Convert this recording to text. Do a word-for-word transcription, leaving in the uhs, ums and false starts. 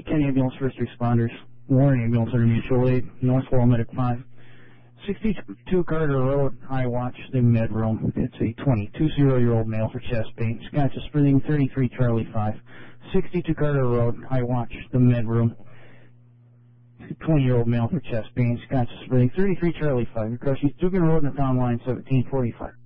Kent Ambulance First Responders, Warren Ambulance under mutual aid, Northwell Medic five. sixty-two Carter Road, I watch the med room. It's a twenty-two-year-old male for chest pain. Scotches breathing, thirty-three Charlie five. sixty-two Carter Road, I watch the med room. twenty-year-old male for chest pain. Scotches breathing, thirty-three Charlie five. Across East Dugan Road and the town line, seventeen forty-five.